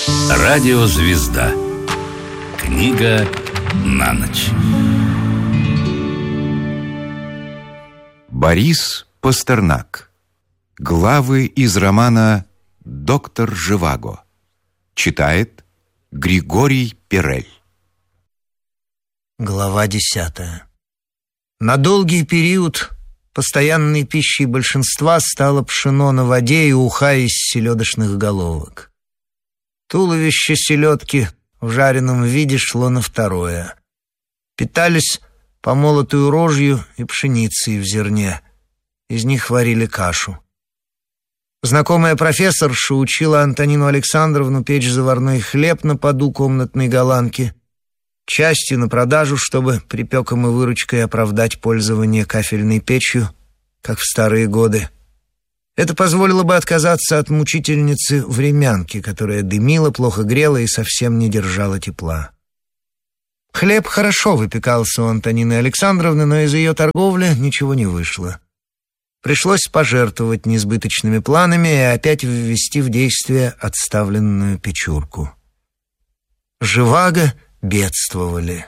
Радиозвезда. Книга на ночь. Борис Пастернак. Главы из романа «Доктор Живаго». Читает Григорий Перель. Глава 10. На долгий период постоянной пищей большинства стало пшено на воде и уха из селедочных головок. Туловище селедки в жареном виде шло на второе. Питались помолотую рожью и пшеницей в зерне. Из них варили кашу. Знакомая профессорша учила Антонину Александровну печь заварной хлеб на поду комнатной голландки, частью на продажу, чтобы припеком и выручкой оправдать пользование кафельной печью, как в старые годы. Это позволило бы отказаться от мучительницы-времянки, которая дымила, плохо грела и совсем не держала тепла. Хлеб хорошо выпекался у Антонины Александровны, но из ее торговли ничего не вышло. Пришлось пожертвовать несбыточными планами и опять ввести в действие отставленную печурку. Живаго бедствовали.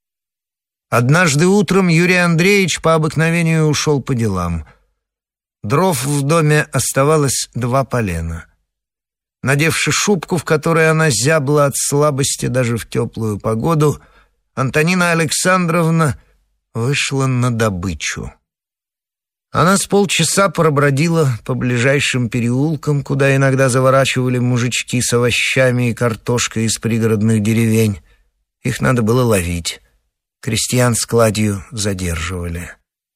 Однажды утром Юрий Андреевич по обыкновению ушел по делам. Дров в доме оставалось 2 полена. Надевши шубку, в которой она зябла от слабости даже в теплую погоду, Антонина Александровна вышла на добычу. Она с полчаса пробродила по ближайшим переулкам, куда иногда заворачивали мужички с овощами и картошкой из пригородных деревень. Их надо было ловить. Крестьян с кладью задерживали.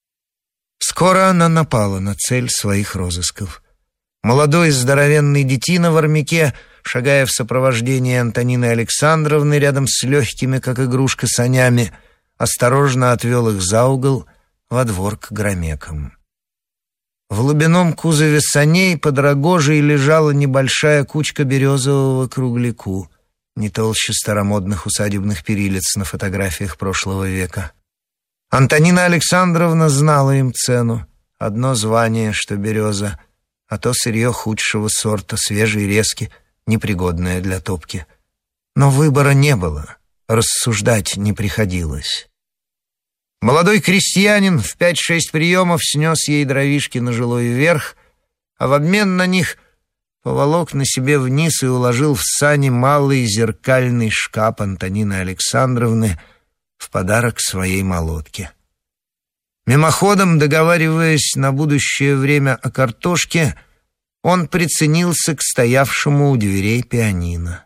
Скоро она напала на цель своих розысков. Молодой здоровенный детина в армяке, шагая в сопровождении Антонины Александровны рядом с легкими, как игрушка, санями, осторожно отвел их за угол во двор к громекам. В глубинном кузове саней под рогожей лежала небольшая кучка березового кругляку, не толще старомодных усадебных перилец на фотографиях прошлого века. Антонина Александровна знала им цену. Одно звание, что береза, а то сырье худшего сорта, свежие резки, непригодное для топки. Но выбора не было, рассуждать не приходилось. Молодой крестьянин в 5-6 приемов снес ей дровишки на жилой верх, а в обмен на них поволок на себе вниз и уложил в сани малый зеркальный шкаф Антонины Александровны в подарок своей молотке. Мимоходом, договариваясь на будущее время о картошке, он приценился к стоявшему у дверей пианино.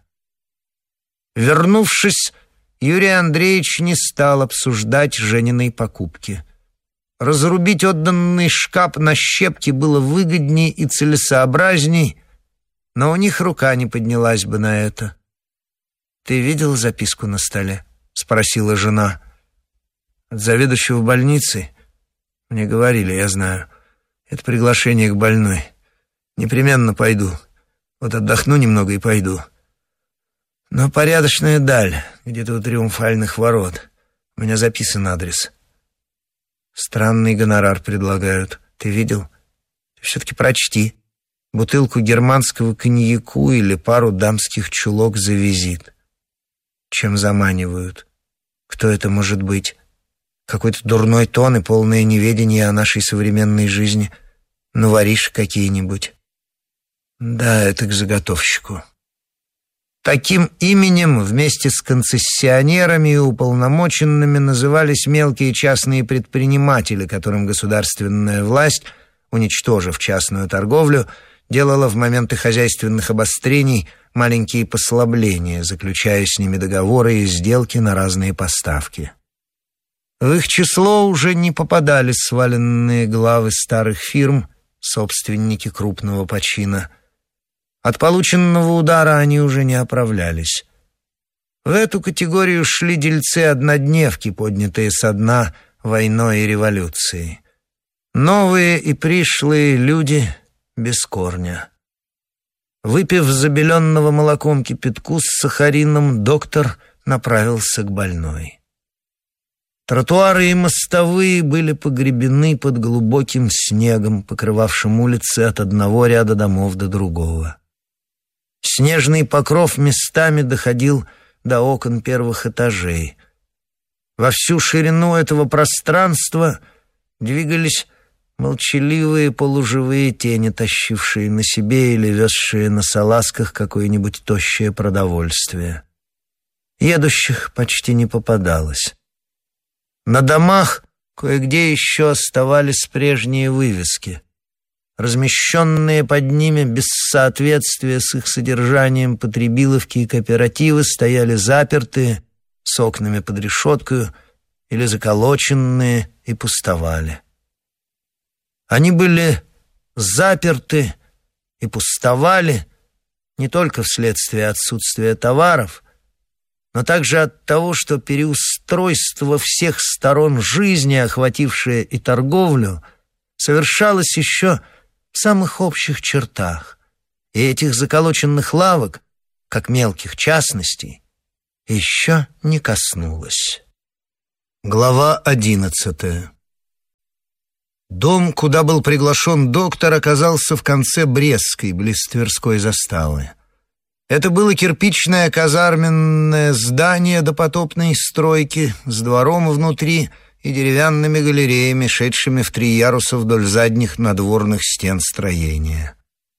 Вернувшись, Юрий Андреевич не стал обсуждать Жениной покупки. Разрубить отданный шкаф на щепки было выгодней и целесообразней, но у них рука не поднялась бы на это. «Ты видел записку на столе?» — спросила жена. «От заведующего больницы? Мне говорили, я знаю. Это приглашение к больной. Непременно пойду. Вот отдохну немного и пойду. Но порядочная даль, где-то у Триумфальных ворот. У меня записан адрес. Странный гонорар предлагают. Ты видел? Ты все-таки прочти. Бутылку германского коньяку или пару дамских чулок за визит. Чем заманивают? Кто это может быть? Какой-то дурной тон и полное неведение о нашей современной жизни. Ну, воришь какие-нибудь. Да, это к заготовщику. Таким именем вместе с концессионерами и уполномоченными назывались мелкие частные предприниматели, которым государственная власть, уничтожив частную торговлю, делала в моменты хозяйственных обострений маленькие послабления, заключая с ними договоры и сделки на разные поставки. В их число уже не попадали сваленные главы старых фирм, собственники крупного почина. От полученного удара они уже не оправлялись. В эту категорию шли дельцы-однодневки, поднятые со дна войной и революцией. Новые и пришлые люди без корня. Выпив забеленного молоком кипятку с сахарином, доктор направился к больной. Тротуары и мостовые были погребены под глубоким снегом, покрывавшим улицы от одного ряда домов до другого. Снежный покров местами доходил до окон первых этажей. Во всю ширину этого пространства двигались молчаливые полуживые тени, тащившие на себе или везшие на салазках какое-нибудь тощее продовольствие. Едущих почти не попадалось. На домах кое-где еще оставались прежние вывески. Размещенные под ними без соответствия с их содержанием потребиловки и кооперативы стояли запертые, с окнами под решеткою, или заколоченные и пустовали. Они были заперты и пустовали не только вследствие отсутствия товаров, но также от того, что переустройство всех сторон жизни, охватившее и торговлю, совершалось еще в самых общих чертах, и этих заколоченных лавок, как мелких частностей, еще не коснулось. Глава 11. Дом, куда был приглашен доктор, оказался в конце Брестской, близ Тверской заставы. Это было кирпичное казарменное здание допотопной стройки с двором внутри и деревянными галереями, шедшими в 3 яруса вдоль задних надворных стен строения.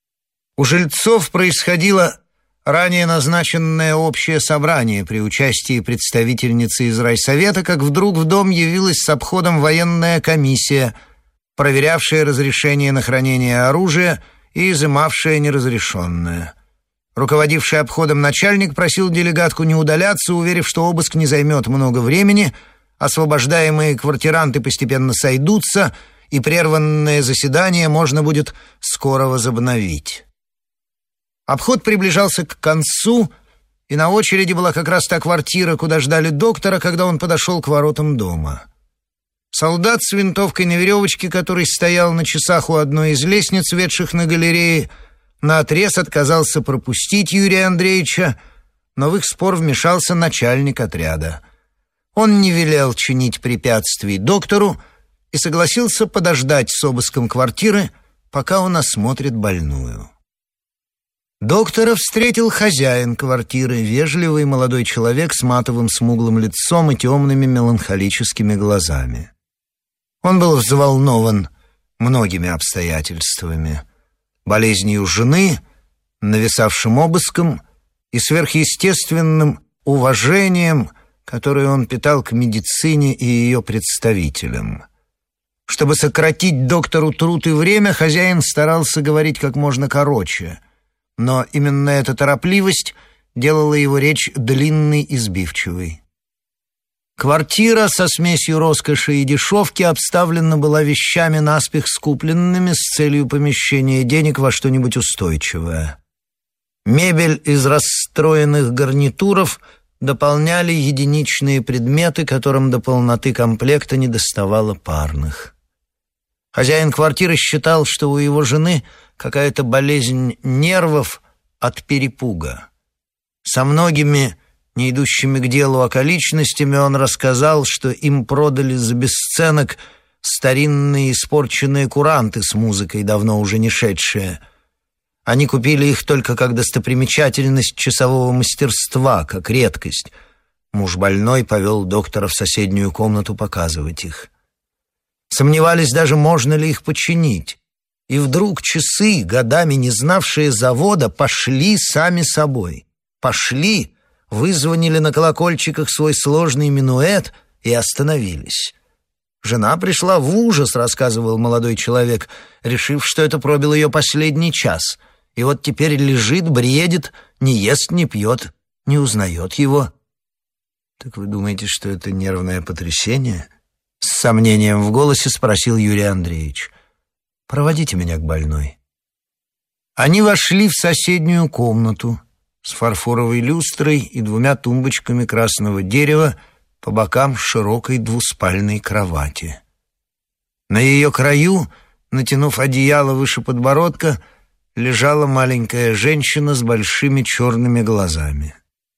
У жильцов происходило ранее назначенное общее собрание при участии представительницы из райсовета, как вдруг в дом явилась с обходом военная комиссия, проверявшая разрешение на хранение оружия и изымавшая неразрешенное. Руководивший обходом начальник просил делегатку не удаляться, уверив, что обыск не займет много времени, освобождаемые квартиранты постепенно сойдутся, и прерванное заседание можно будет скоро возобновить. Обход приближался к концу, и на очереди была как раз та квартира, куда ждали доктора, когда он подошел к воротам дома. Солдат с винтовкой на веревочке, который стоял на часах у одной из лестниц, ведших на галерее, наотрез отказался пропустить Юрия Андреевича, но в их спор вмешался начальник отряда. Он не велел чинить препятствий доктору и согласился подождать с обыском квартиры, пока он осмотрит больную. Доктора встретил хозяин квартиры, вежливый молодой человек с матовым смуглым лицом и темными меланхолическими глазами. Он был взволнован многими обстоятельствами: болезнью жены, нависавшим обыском и сверхъестественным уважением, которое он питал к медицине и ее представителям. Чтобы сократить доктору труд и время, хозяин старался говорить как можно короче, но именно эта торопливость делала его речь длинной и сбивчивой. Квартира со смесью роскоши и дешевки обставлена была вещами, наспех скупленными с целью помещения денег во что-нибудь устойчивое. Мебель из расстроенных гарнитуров дополняли единичные предметы, которым до полноты комплекта недоставало парных. Хозяин квартиры считал, что у его жены какая-то болезнь нервов от перепуга. Со многими не идущими к делу околичностями он рассказал, что им продали за бесценок старинные испорченные куранты с музыкой, давно уже не шедшие. Они купили их только как достопримечательность часового мастерства, как редкость. Муж больной повел доктора в соседнюю комнату показывать их. Сомневались даже, можно ли их починить. И вдруг часы, годами не знавшие завода, пошли сами собой. Пошли, вызвонили на колокольчиках свой сложный минуэт и остановились. Жена пришла в ужас, рассказывал молодой человек, решив, что это пробил ее последний час. И вот теперь лежит, бредит, не ест, не пьет, не узнает его. «Так вы думаете, что это нервное потрясение?» С сомнением в голосе спросил Юрий Андреевич. «Проводите меня к больной». Они вошли в соседнюю комнату с фарфоровой люстрой и 2 тумбочками красного дерева по бокам широкой двуспальной кровати. На ее краю, натянув одеяло выше подбородка, лежала маленькая женщина с большими черными глазами.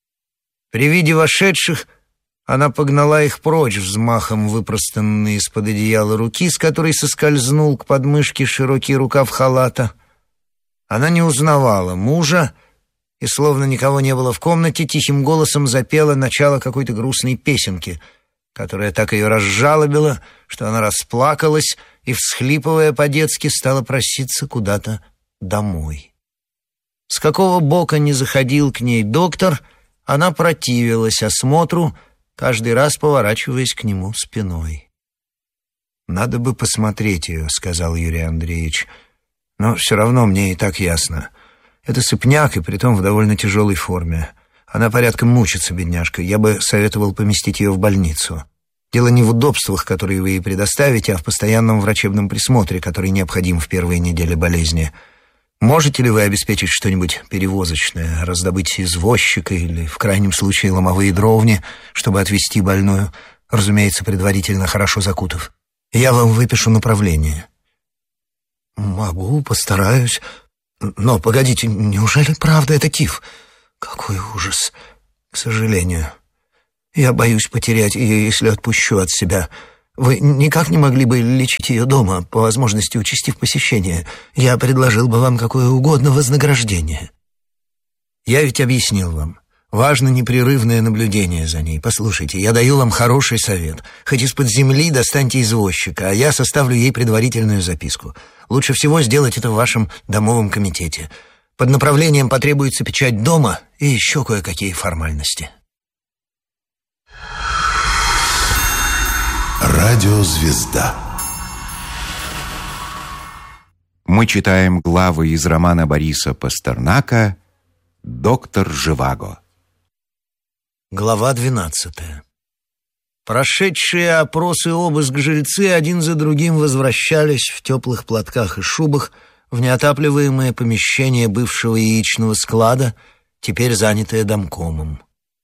При виде вошедших она погнала их прочь взмахом выпростанной из-под одеяла руки, с которой соскользнул к подмышке широкий рукав халата. Она не узнавала мужа и, словно никого не было в комнате, тихим голосом запела начало какой-то грустной песенки, которая так ее разжалобила, что она расплакалась и, всхлипывая по-детски, стала проситься куда-то домой. С какого бока не заходил к ней доктор, она противилась осмотру, каждый раз поворачиваясь к нему спиной. «Надо бы посмотреть ее», — сказал Юрий Андреевич. «Но все равно мне и так ясно. Это сыпняк, и притом в довольно тяжелой форме. Она порядком мучится, бедняжка. Я бы советовал поместить ее в больницу. Дело не в удобствах, которые вы ей предоставите, а в постоянном врачебном присмотре, который необходим в первые недели болезни. Можете ли вы обеспечить что-нибудь перевозочное, раздобыть извозчика или, в крайнем случае, ломовые дровни, чтобы отвезти больную, разумеется, предварительно хорошо закутав? Я вам выпишу направление». «Могу, постараюсь. Но, погодите, неужели правда это тиф? Какой ужас. К сожалению. Я боюсь потерять ее, если отпущу от себя. Вы никак не могли бы лечить ее дома, по возможности участив посещение? Я предложил бы вам какое угодно вознаграждение». «Я ведь объяснил вам. Важно непрерывное наблюдение за ней. Послушайте, я даю вам хороший совет. Хоть из-под земли достаньте извозчика, а я составлю ей предварительную записку. Лучше всего сделать это в вашем домовом комитете. Под направлением потребуется печать дома и еще кое-какие формальности». Радиозвезда. Мы читаем главы из романа Бориса Пастернака «Доктор Живаго». Глава 12. Прошедшие опросы и обыск жильцы один за другим возвращались в теплых платках и шубах в неотапливаемое помещение бывшего яичного склада, теперь занятое домкомом.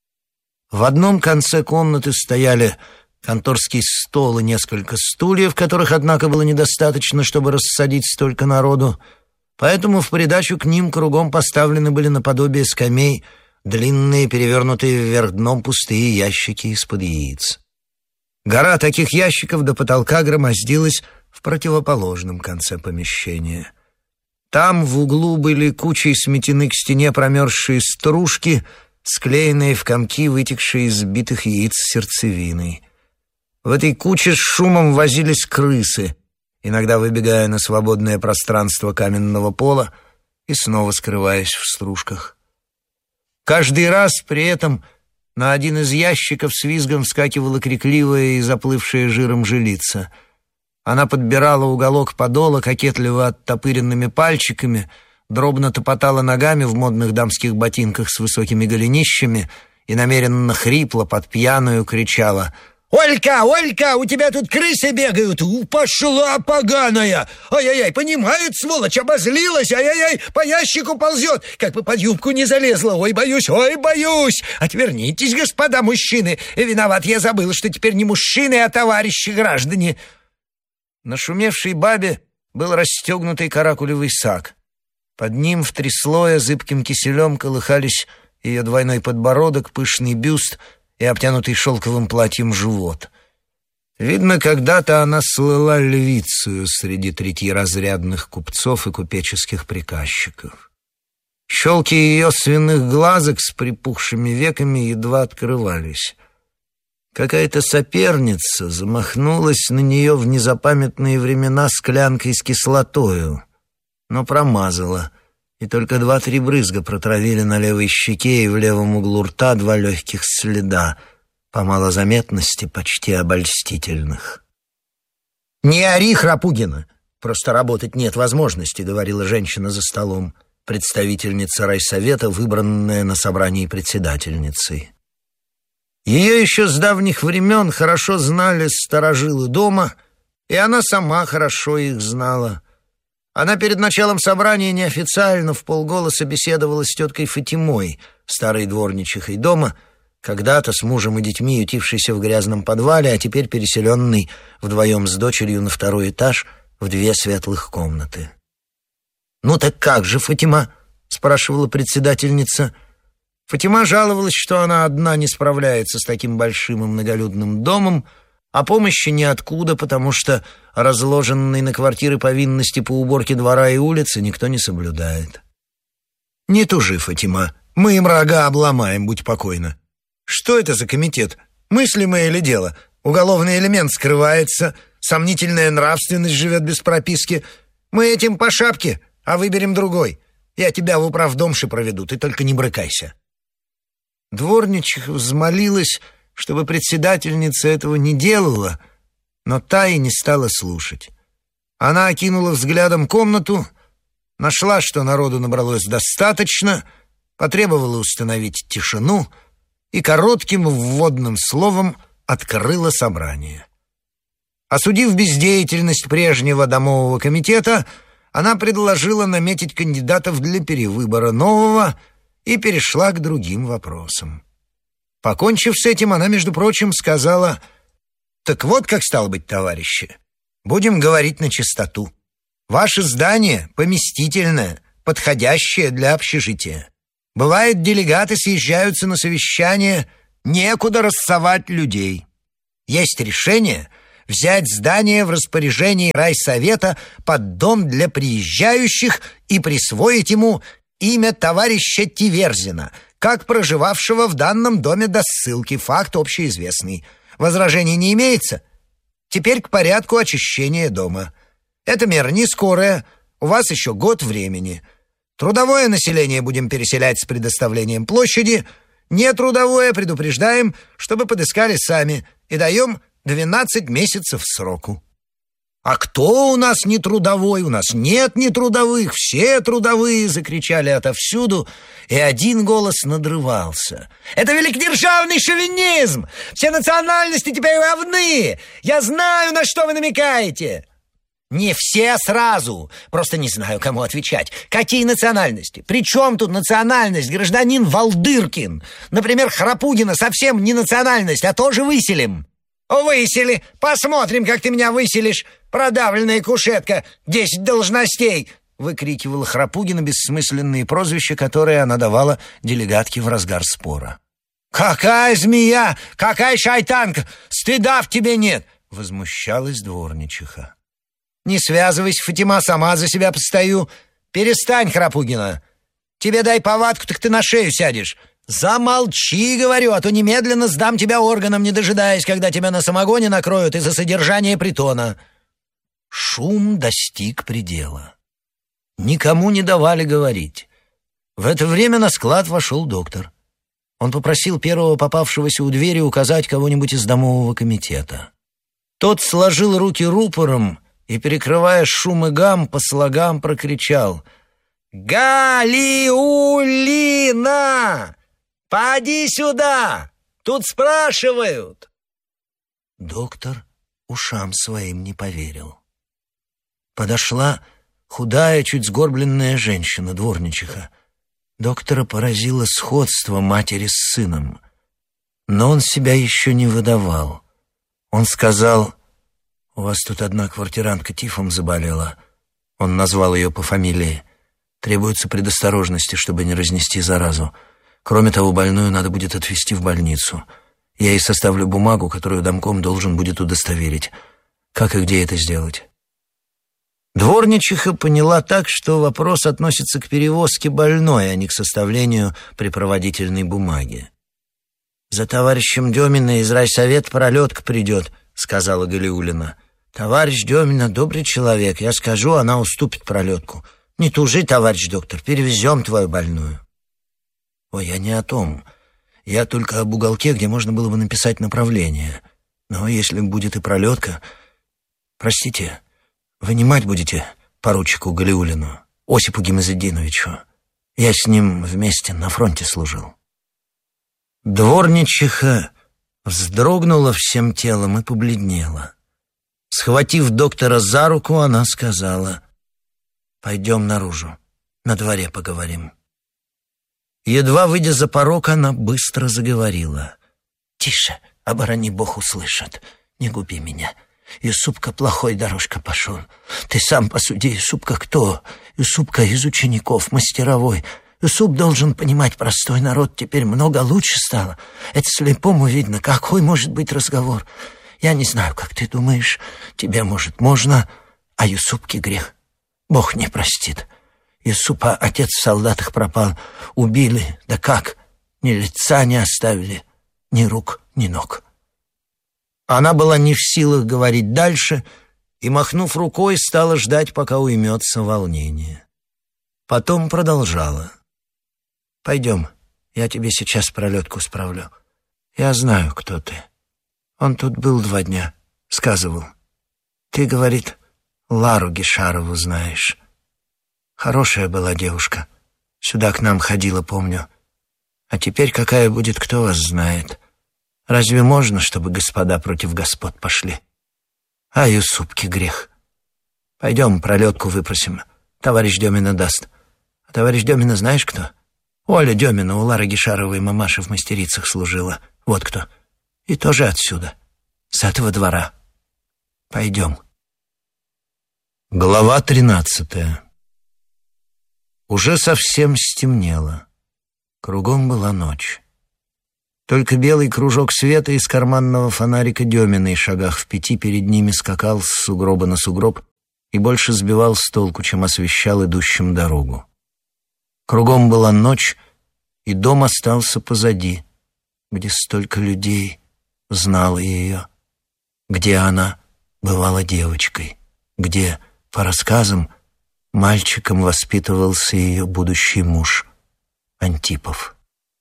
В одном конце комнаты стояли конторский стол и несколько стульев, которых, однако, было недостаточно, чтобы рассадить столько народу, поэтому в придачу к ним кругом поставлены были наподобие скамей длинные, перевернутые вверх дном пустые ящики из-под яиц. Гора таких ящиков до потолка громоздилась в противоположном конце помещения. Там в углу были кучей сметены к стене промерзшие стружки, склеенные в комки, вытекшие из сбитых яиц сердцевиной. В этой куче с шумом возились крысы, иногда выбегая на свободное пространство каменного пола и снова скрываясь в стружках. Каждый раз при этом на один из ящиков с визгом вскакивала крикливая и заплывшая жиром жилица. Она подбирала уголок подола кокетливо оттопыренными пальчиками, дробно топотала ногами в модных дамских ботинках с высокими голенищами и намеренно хрипло под пьяную кричала: «Олька, Олька, у тебя тут крысы бегают! Пошла поганая! Ай-яй-яй, понимает, сволочь, обозлилась! Ай-яй-яй, по ящику ползет! Как бы под юбку не залезла! Ой, боюсь, ой, боюсь! Отвернитесь, господа мужчины! Виноват, я забыл, что теперь не мужчины, а товарищи граждане!» На шумевшей бабе был расстегнутый каракулевый сак. Под ним в 3 слоя зыбким киселем колыхались ее двойной подбородок, пышный бюст и обтянутый шелковым платьем живот. Видно, когда-то она слыла львицею среди третьеразрядных купцов и купеческих приказчиков. Щелки ее свиных глазок с припухшими веками едва открывались. Какая-то соперница замахнулась на нее в незапамятные времена склянкой с кислотою, но промазала, и только 2-3 брызга протравили на левой щеке и в левом углу рта 2 легких следа, по малозаметности почти обольстительных. «Не ори, Храпугина! Просто работать нет возможности», — говорила женщина за столом, представительница райсовета, выбранная на собрании председательницей. Ее еще с давних времен хорошо знали старожилы дома, и она сама хорошо их знала. Она перед началом собрания неофициально вполголоса беседовала с теткой Фатимой, старой дворничихой дома, когда-то с мужем и детьми ютившейся в грязном подвале, а теперь переселенной вдвоем с дочерью на 2-й этаж в 2 светлых комнаты. «Ну так как же, Фатима?» — спрашивала председательница. Фатима жаловалась, что она одна не справляется с таким большим и многолюдным домом, а помощи ниоткуда, потому что разложенные на квартиры повинности по уборке двора и улицы никто не соблюдает. «Не тужи, Фатима», Мы им рога обломаем, будь покойна. Что это за комитет? Мыслимое ли дело? Уголовный элемент скрывается, сомнительная нравственность живет без прописки. Мы этим по шапке, а выберем другой. Я тебя в управдомши проведу, ты только не брыкайся». Дворничиха взмолилась, чтобы председательница этого не делала, но та и не стала слушать. Она окинула взглядом комнату, нашла, что народу набралось достаточно, потребовала установить тишину и коротким вводным словом открыла собрание. Осудив бездеятельность прежнего домового комитета, она предложила наметить кандидатов для перевыбора нового и перешла к другим вопросам. Покончив с этим, она, между прочим, сказала: «Так вот, как стало быть, товарищи, будем говорить на чистоту. Ваше здание поместительное, подходящее для общежития. Бывает, делегаты съезжаются на совещание, некуда рассовать людей. Есть решение взять здание в распоряжении райсовета под дом для приезжающих и присвоить ему имя товарища Тиверзина, как проживавшего в данном доме до ссылки, факт общеизвестный. Возражений не имеется? Теперь к порядку очищения дома. Эта мера не скорая, у вас еще год времени. Трудовое население будем переселять с предоставлением площади, нетрудовое предупреждаем, чтобы подыскали сами, и даем 12 месяцев сроку». «А кто у нас нетрудовой? У нас нет нетрудовых, все трудовые!» — закричали отовсюду, и один голос надрывался. «Это великодержавный шовинизм! Все национальности теперь равны! Я знаю, на что вы намекаете!» «Не все сразу! Просто не знаю, кому отвечать. Какие национальности? При чем тут национальность, гражданин Валдыркин? Например, Храпугина совсем не национальность, а тоже выселим». «Высели! Посмотрим, как ты меня выселишь! Продавленная кушетка! 10 должностей!» — выкрикивала Храпугина бессмысленные прозвища, которые она давала делегатке в разгар спора. «Какая змея! Какая шайтанка! Стыда в тебе нет!» — возмущалась дворничиха. «Не связывайся, Фатима, сама за себя постою. Перестань, Храпугина. Тебе дай повадку, так ты на шею сядешь. Замолчи, говорю, а то немедленно сдам тебя органам, не дожидаясь, когда тебя на самогоне накроют из-за содержания притона». Шум достиг предела. Никому не давали говорить. В это время на склад вошел доктор. Он попросил первого попавшегося у двери указать кого-нибудь из домового комитета. Тот сложил руки рупором и, перекрывая шум и гам, по слогам прокричал: «Галиулина! Поди сюда! Тут спрашивают!» Доктор ушам своим не поверил. Подошла худая, чуть сгорбленная женщина, дворничиха. Доктора поразило сходство матери с сыном. Но он себя еще не выдавал. Он сказал: «У вас тут одна квартирантка тифом заболела». Он назвал ее по фамилии. «Требуется предосторожности, чтобы не разнести заразу. Кроме того, больную надо будет отвезти в больницу. Я ей составлю бумагу, которую домком должен будет удостоверить. Как и где это сделать?» Дворничиха поняла так, что вопрос относится к перевозке больной, а не к составлению припроводительной бумаги. «За товарищем Демина из райсовета пролетка придет», — сказала Галиулина. «Товарищ Демина добрый человек, я скажу, она уступит пролетку. Не тужи, товарищ доктор, перевезем твою больную». «Ой, я не о том. Я только об уголке, где можно было бы написать направление. Но если будет и пролетка... Простите, вы не мать будете поручику Галиулину, Осипу Гимазеддиновичу? Я с ним вместе на фронте служил». Дворничиха вздрогнула всем телом и побледнела. Схватив доктора за руку, она сказала: «Пойдем наружу, на дворе поговорим». Едва выйдя за порог, она быстро заговорила: «Тише, оборони Бог услышат, не губи меня. Юсупка плохой дорожка пошел. Ты сам посуди, Юсупка кто? Юсупка из учеников, мастеровой. Юсуп должен понимать, простой народ теперь много лучше стало. Это слепому видно, какой может быть разговор. Я не знаю, как ты думаешь, тебе, может, можно, а Юсупке грех. Бог не простит. Юсупа отец в солдатах пропал. Убили. Да как? Ни лица не оставили, ни рук, ни ног. Она была не в силах говорить дальше и, махнув рукой, стала ждать, пока уймется волнение. Потом продолжала. «Пойдем, я тебе сейчас пролетку справлю. Я знаю, кто ты. Он тут был 2 дня, сказывал. Ты, говорит, Лару Гишарову знаешь. Хорошая была девушка. Сюда к нам ходила, помню. А теперь какая будет, кто вас знает. Разве можно, чтобы господа против господ пошли? А Юсупке грех. Пойдем пролетку выпросим. Товарищ Демина даст. А товарищ Демина знаешь кто? Оля Демина у Лары Гишаровой мамаши в мастерицах служила. Вот кто. И тоже отсюда, с этого двора. Пойдем». Глава 13. Уже совсем стемнело. Кругом была ночь. Только белый кружок света из карманного фонарика Деминой шагах в 5 перед ними скакал с сугроба на сугроб и больше сбивал с толку, чем освещал идущим дорогу. Кругом была ночь, и дом остался позади, где столько людей знало ее, где она бывала девочкой, где, по рассказам, мальчиком воспитывался ее будущий муж Антипов.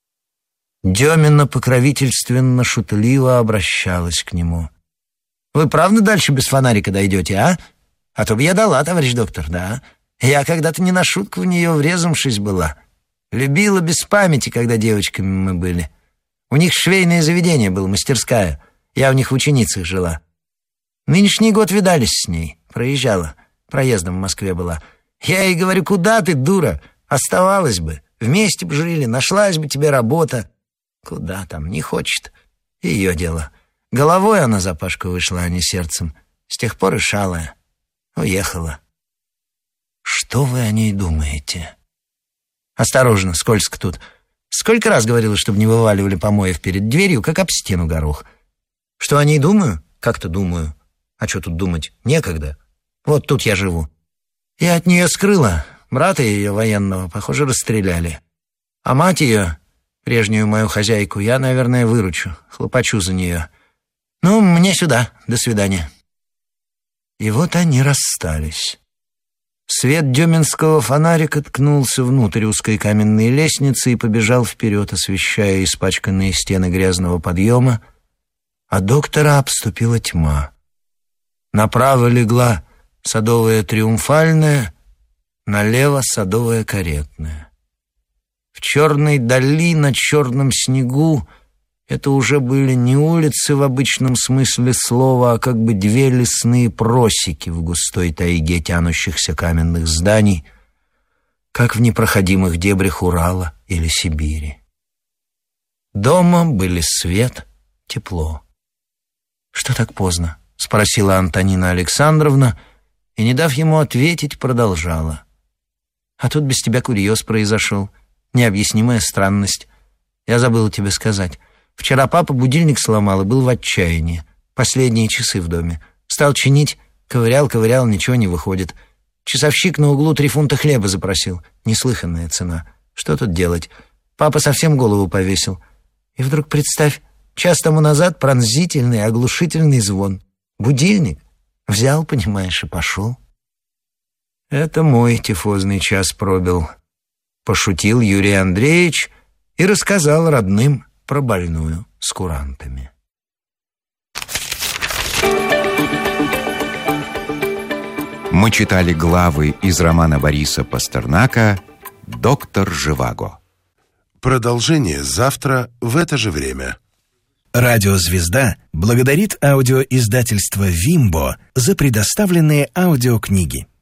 Демина покровительственно, шутливо обращалась к нему. «Вы правда дальше без фонарика дойдете, а? А то бы я дала, товарищ доктор, да. Я когда-то не на шутку в нее врезавшись была. Любила без памяти, когда девочками мы были. У них швейное заведение было, мастерская. Я у них в ученицах жила. Нынешний год видались с ней, проезжала, проездом в Москве была. Я ей говорю, куда ты, дура? Оставалась бы, вместе бы жили, нашлась бы тебе работа. Куда там, не хочет. Ее дело. Головой она за Пашку вышла, а не сердцем. С тех пор и шалая. Уехала. Что вы о ней думаете? Осторожно, скользко тут. Сколько раз говорила, чтобы не вываливали помоев перед дверью, как об стену горох. Что о ней думаю? Как-то думаю. А что тут думать? Некогда. Вот тут я живу. Я от нее скрыла. Брата ее военного, похоже, расстреляли. А мать ее, прежнюю мою хозяйку, я, наверное, выручу. Хлопочу за нее. Ну, мне сюда. До свидания. И вот они расстались. Свет деминского фонарика ткнулся внутрь узкой каменной лестницы и побежал вперед, освещая испачканные стены грязного подъема, а доктора обступила тьма. Направо легла садовая триумфальная, налево садовая каретная. В черной дали на черном снегу это уже были не улицы в обычном смысле слова, а как бы 2 лесные просеки в густой тайге тянущихся каменных зданий, как в непроходимых дебрях Урала или Сибири. Дома были свет, тепло. «Что так поздно?» — спросила Антонина Александровна, и, не дав ему ответить, продолжала. «А тут без тебя курьез произошел, необъяснимая странность. Я забыла тебе сказать. Вчера папа будильник сломал и был в отчаянии. Последние часы в доме. Стал чинить, ковырял, ничего не выходит. Часовщик на углу 3 фунта хлеба запросил. Неслыханная цена. Что тут делать? Папа совсем голову повесил. И вдруг, представь, час тому назад пронзительный, оглушительный звон. Будильник. Взял, понимаешь, и пошел. Это мой тифозный час пробил. Пошутил Юрий Андреевич и рассказал родным про больную с курантами. Мы читали главы из романа Бориса Пастернака «Доктор Живаго». Продолжение завтра в это же время. Радиозвезда благодарит аудиоиздательство «Вимбо» за предоставленные аудиокниги.